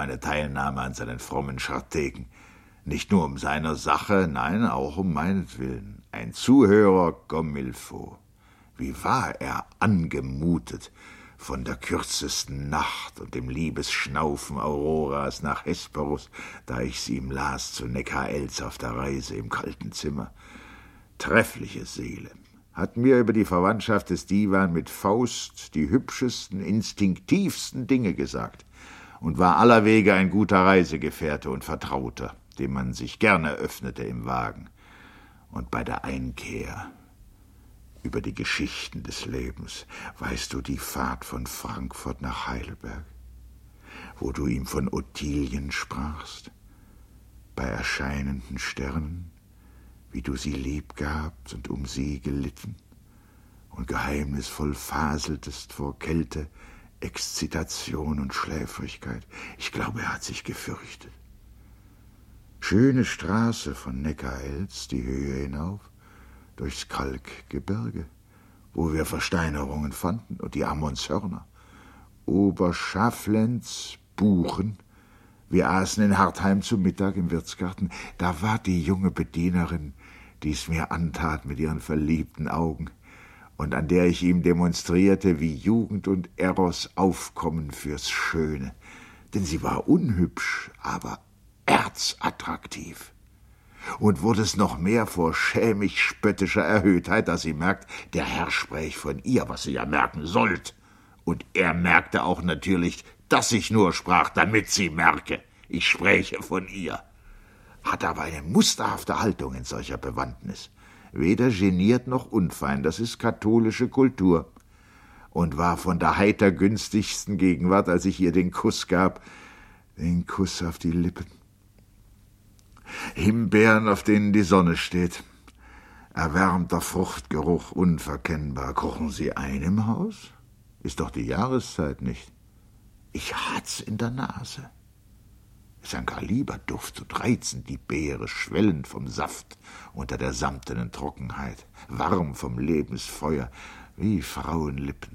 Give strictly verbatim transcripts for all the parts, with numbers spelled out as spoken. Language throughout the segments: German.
meine Teilnahme an seinen frommen Scharteken. Nicht nur um seiner Sache, nein, auch um meinetwillen. Ein Zuhörer comme il faut. Wie war er angemutet von der kürzesten Nacht und dem Liebesschnaufen Auroras nach Hesperus, da ich sie ihm las zu Neckar-Elz auf der Reise im kalten Zimmer. Treffliche Seele, hat mir über die Verwandtschaft des Diwan mit Faust die hübschesten, instinktivsten Dinge gesagt und war allerwege ein guter Reisegefährte und Vertrauter, dem man sich gerne öffnete im Wagen. Und bei der Einkehr über die Geschichten des Lebens, weißt du die Fahrt von Frankfurt nach Heidelberg, wo du ihm von Ottilien sprachst, bei erscheinenden Sternen, wie du sie lieb gehabt und um sie gelitten und geheimnisvoll faseltest vor Kälte, Exzitation und Schläfrigkeit. Ich glaube, er hat sich gefürchtet. Schöne Straße von Neckar-Elz die Höhe hinauf, durchs Kalkgebirge, wo wir Versteinerungen fanden und die Ammonshörner. Oberschaflenz, Buchen. Wir aßen in Hartheim zu Mittag im Wirtsgarten. Da war die junge Bedienerin, die es mir antat mit ihren verliebten Augen und an der ich ihm demonstrierte, wie Jugend und Eros aufkommen fürs Schöne. Denn sie war unhübsch, aber erzattraktiv. Und wurde es noch mehr vor schämig spöttischer Erhöhtheit, da sie merkt, der Herr spräch von ihr, was sie ja merken sollt. Und er merkte auch natürlich, dass ich nur sprach, damit sie merke, ich spräche von ihr. Hat aber eine musterhafte Haltung in solcher Bewandtnis. Weder geniert noch unfein, das ist katholische Kultur. Und war von der heiter günstigsten Gegenwart, als ich ihr den Kuss gab, den Kuss auf die Lippen. Himbeeren, auf denen die Sonne steht. Erwärmter Fruchtgeruch unverkennbar. Kochen Sie ein im Haus? Ist doch die Jahreszeit nicht. Ich hat's in der Nase. Ist ein gar lieber Duft, so reizend die Beere, schwellend vom Saft unter der samtenen Trockenheit, warm vom Lebensfeuer, wie Frauenlippen.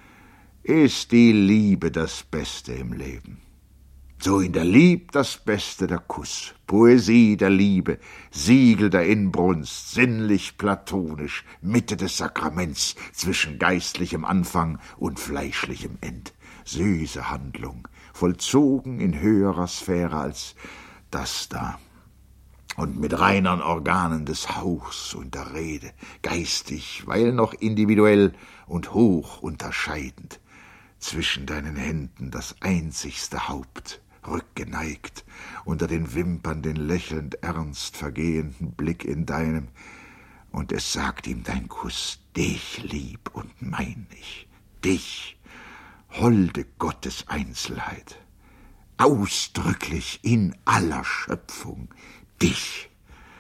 Ist die Liebe das Beste im Leben? So in der Lieb das Beste der Kuss, Poesie der Liebe, Siegel der Inbrunst, sinnlich platonisch, Mitte des Sakraments, zwischen geistlichem Anfang und fleischlichem End. Süße Handlung, vollzogen in höherer Sphäre als das da. Und mit reinern Organen des Hauchs und der Rede, geistig, weil noch individuell und hoch unterscheidend. Zwischen deinen Händen das einzigste Haupt, rückgeneigt, unter den Wimpern den lächelnd ernst vergehenden Blick in deinem, und es sagt ihm dein Kuss, dich lieb und mein ich, dich, holde Gottes Einzelheit, ausdrücklich in aller Schöpfung, dich,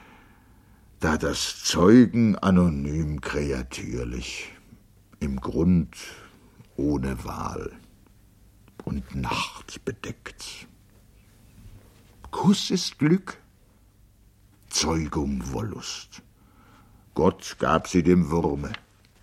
da das Zeugen anonym kreatürlich, im Grund ohne Wahl und Nacht bedeckt. Kuss ist Glück, Zeugung Wollust. Gott gab sie dem Wurme.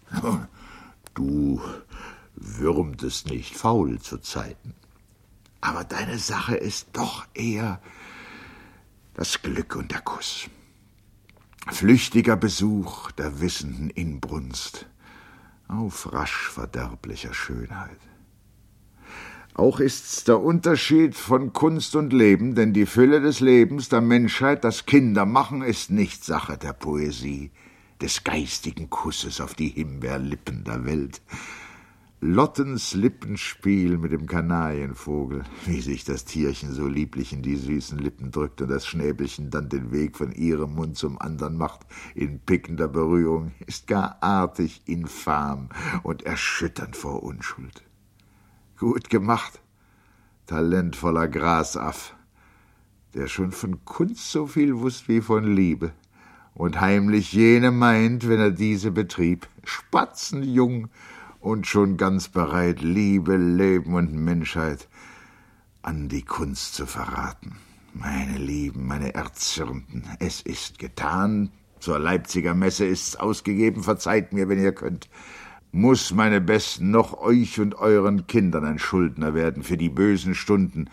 Du würmtest nicht faul zu Zeiten. Aber deine Sache ist doch eher das Glück und der Kuss. Flüchtiger Besuch der wissenden Inbrunst auf rasch verderblicher Schönheit. Auch ist's der Unterschied von Kunst und Leben, denn die Fülle des Lebens der Menschheit, das Kindermachen, ist nicht Sache der Poesie, des geistigen Kusses auf die Himbeerlippen der Welt. Lottens Lippenspiel mit dem Kanarienvogel, wie sich das Tierchen so lieblich in die süßen Lippen drückt und das Schnäbelchen dann den Weg von ihrem Mund zum anderen macht, in pickender Berührung, ist gar artig infam und erschütternd vor Unschuld. Gut gemacht, talentvoller Grasaff, der schon von Kunst so viel wusst wie von Liebe und heimlich jene meint, wenn er diese betrieb, spatzenjung und schon ganz bereit, Liebe, Leben und Menschheit an die Kunst zu verraten. Meine Lieben, meine Erzürnten, es ist getan, zur Leipziger Messe ist's ausgegeben, verzeiht mir, wenn ihr könnt. Muß meine Besten noch euch und euren Kindern ein Schuldner werden für die bösen Stunden,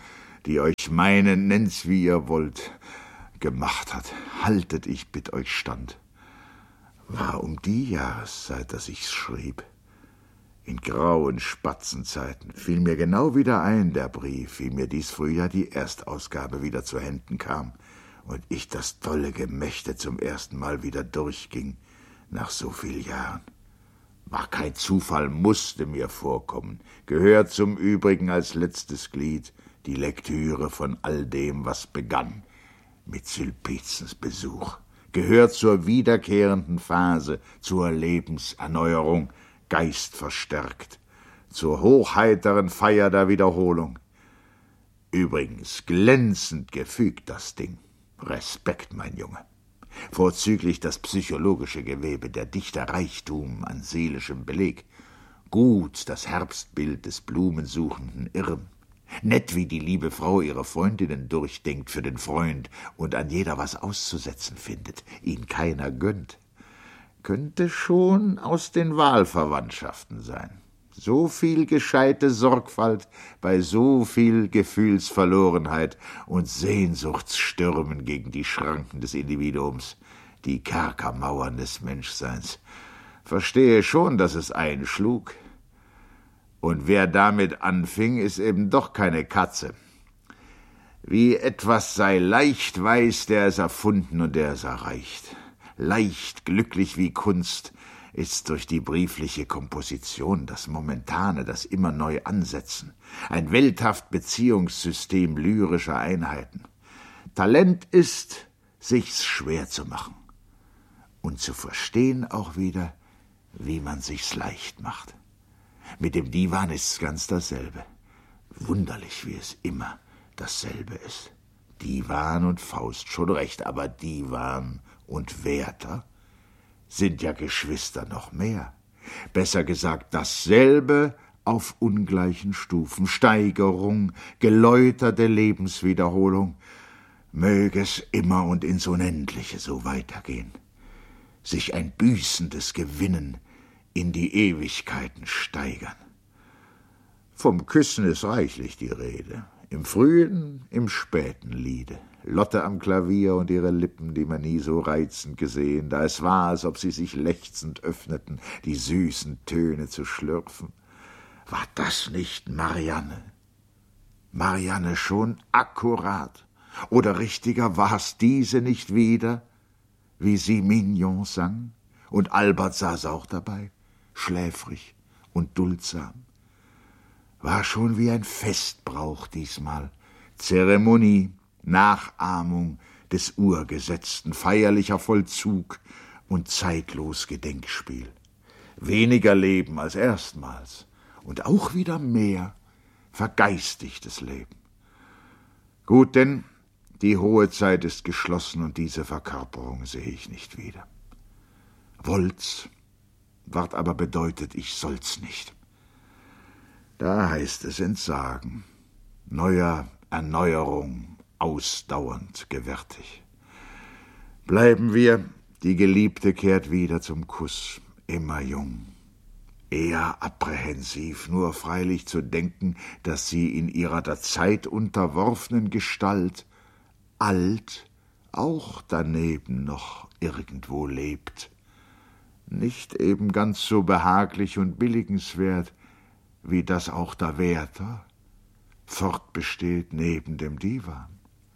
die euch meine, nennt's wie ihr wollt, gemacht hat, haltet ich bitt euch stand. War um die Jahreszeit, dass ich's schrieb. In grauen Spatzenzeiten fiel mir genau wieder ein, der Brief, wie mir dies Frühjahr die Erstausgabe wieder zu Händen kam und ich das tolle Gemächte zum ersten Mal wieder durchging, nach so viel Jahren. War kein Zufall, musste mir vorkommen, gehört zum Übrigen als letztes Glied die Lektüre von all dem, was begann mit Sulpizens Besuch, gehört zur wiederkehrenden Phase, zur Lebenserneuerung, geistverstärkt, zur hochheiteren Feier der Wiederholung. Übrigens glänzend gefügt das Ding. Respekt, mein Junge. Vorzüglich das psychologische Gewebe, der dichte Reichtum an seelischem Beleg. Gut das Herbstbild des blumensuchenden Irren. Nett, wie die liebe Frau ihre Freundinnen durchdenkt für den Freund und an jeder was auszusetzen findet, ihn keiner gönnt. Könnte schon aus den Wahlverwandtschaften sein. So viel gescheite Sorgfalt bei so viel Gefühlsverlorenheit und Sehnsuchtsstürmen gegen die Schranken des Individuums, die Kerkermauern des Menschseins. Verstehe schon, dass es einschlug. Und wer damit anfing, ist eben doch keine Katze. Wie etwas sei leicht weiß, der es erfunden und der es erreicht. Leicht glücklich wie Kunst ist durch die briefliche Komposition, das Momentane, das immer neu Ansetzen, ein welthaft Beziehungssystem lyrischer Einheiten. Talent ist, sich's schwer zu machen und zu verstehen auch wieder, wie man sich's leicht macht. Mit dem Divan ist's ganz dasselbe. Wunderlich, wie es immer dasselbe ist. Divan und Faust schon recht, aber Divan und Werther sind ja Geschwister noch mehr. Besser gesagt, dasselbe auf ungleichen Stufen, Steigerung, geläuterte Lebenswiederholung. Möge es immer und ins Unendliche so weitergehen. Sich ein büßendes Gewinnen in die Ewigkeiten steigern. Vom Küssen ist reichlich die Rede. Im frühen, im späten Liede. Lotte am Klavier und ihre Lippen, die man nie so reizend gesehen, da es war, als ob sie sich lechzend öffneten, die süßen Töne zu schlürfen. War das nicht Marianne? Marianne schon akkurat? Oder richtiger, war's diese nicht wieder, wie sie Mignon sang? Und Albert saß auch dabei, schläfrig und duldsam. War schon wie ein Festbrauch diesmal, Zeremonie, Nachahmung des Urgesetzten, feierlicher Vollzug und zeitlos Gedenkspiel. Weniger Leben als erstmals und auch wieder mehr vergeistigtes Leben. Gut, denn die hohe Zeit ist geschlossen und diese Verkörperung sehe ich nicht wieder. Wollt's, ward aber bedeutet, ich soll's nicht. Da heißt es entsagen, neuer Erneuerung, ausdauernd gewärtig. Bleiben wir, die Geliebte kehrt wieder zum Kuss, immer jung, eher apprehensiv, nur freilich zu denken, dass sie in ihrer der Zeit unterworfenen Gestalt alt auch daneben noch irgendwo lebt, nicht eben ganz so behaglich und billigenswert, wie das auch der Werther fortbesteht neben dem Divan.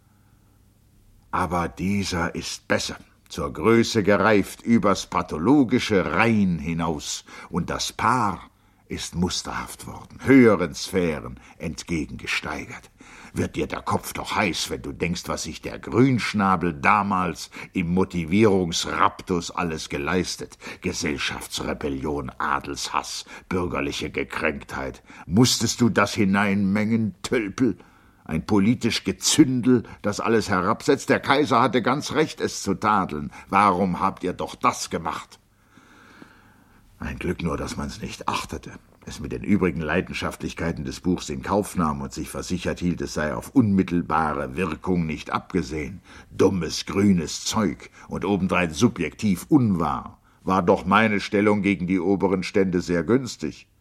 Aber dieser ist besser, zur Größe gereift, übers pathologische rein hinaus, und das Paar ist musterhaft worden, höheren Sphären entgegengesteigert. Wird dir der Kopf doch heiß, wenn du denkst, was sich der Grünschnabel damals im Motivierungsraptus alles geleistet. Gesellschaftsrebellion, Adelshass, bürgerliche Gekränktheit. Musstest du das hineinmengen, Tölpel? Ein politisch Gezündel, das alles herabsetzt? Der Kaiser hatte ganz recht, es zu tadeln. Warum habt ihr doch das gemacht? Ein Glück nur, dass man's nicht achtete, es mit den übrigen Leidenschaftlichkeiten des Buchs in Kauf nahm und sich versichert hielt, es sei auf unmittelbare Wirkung nicht abgesehen. Dummes, grünes Zeug und obendrein subjektiv unwahr. War doch meine Stellung gegen die oberen Stände sehr günstig.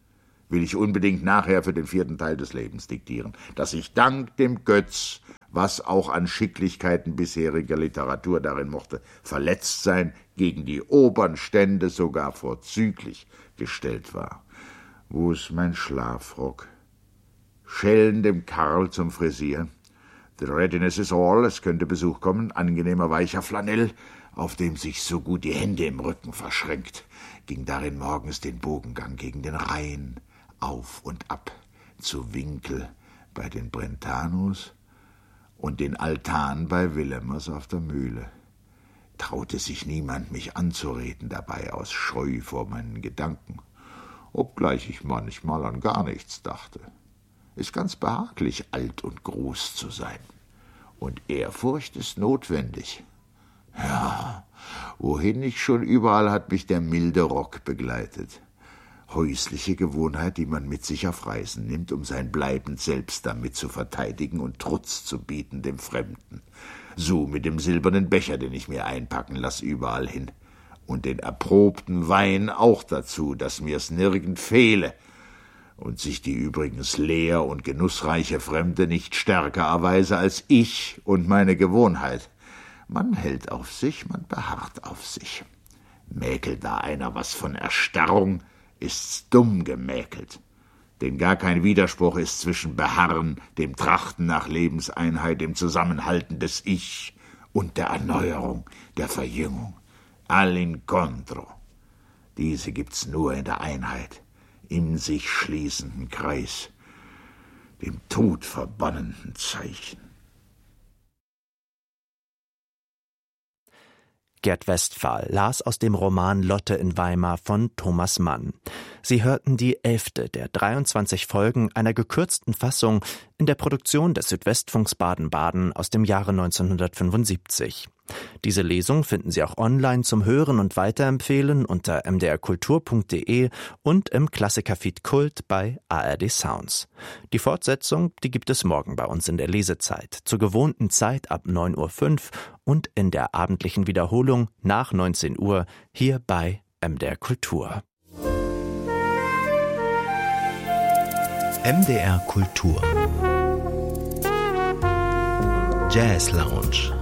will ich unbedingt nachher für den vierten Teil des Lebens diktieren, dass ich dank dem Götz, was auch an Schicklichkeiten bisheriger Literatur darin mochte verletzt sein, gegen die oberen Stände sogar vorzüglich gestellt war. Wo ist mein Schlafrock? Schellen dem Karl zum Frisier. The readiness is all, es könnte Besuch kommen, angenehmer weicher Flanell, auf dem sich so gut die Hände im Rücken verschränkt, ging darin morgens den Bogengang gegen den Rhein, auf und ab, zu Winkel bei den Brentanos und den Altan bei Willemers auf der Mühle. Traute sich niemand, mich anzureden dabei aus Scheu vor meinen Gedanken, obgleich ich manchmal an gar nichts dachte. Ist ganz behaglich, alt und groß zu sein. Und Ehrfurcht ist notwendig. Ja, wohin ich schon, überall hat mich der milde Rock begleitet. Häusliche Gewohnheit, die man mit sich auf Reisen nimmt, um sein bleibend Selbst damit zu verteidigen und Trutz zu bieten dem Fremden. So mit dem silbernen Becher, den ich mir einpacken lass, überall hin. Und den erprobten Wein auch dazu, dass mir's nirgend fehle und sich die übrigens leer und genussreiche Fremde nicht stärker erweise als ich und meine Gewohnheit. Man hält auf sich, man beharrt auf sich. Mäkelt da einer was von Erstarrung, ist's dumm gemäkelt. Denn gar kein Widerspruch ist zwischen Beharren, dem Trachten nach Lebenseinheit, dem Zusammenhalten des Ich und der Erneuerung, der Verjüngung. All'incontro. Diese gibt's nur in der Einheit, im sich schließenden Kreis, dem Tod verbannenden Zeichen. Gerd Westphal las aus dem Roman Lotte in Weimar von Thomas Mann. Sie hörten die elfte der dreiundzwanzig Folgen einer gekürzten Fassung in der Produktion des Südwestfunks Baden-Baden aus dem Jahre neunzehnhundertfünfundsiebzig. Diese Lesung finden Sie auch online zum Hören und Weiterempfehlen unter m d r kultur punkt d e und im Klassikerfeed Kult bei A R D Sounds. Die Fortsetzung, die gibt es morgen bei uns in der Lesezeit, zur gewohnten Zeit ab neun Uhr fünf und in der abendlichen Wiederholung nach neunzehn Uhr hier bei M D R Kultur. M D R Kultur Jazz Lounge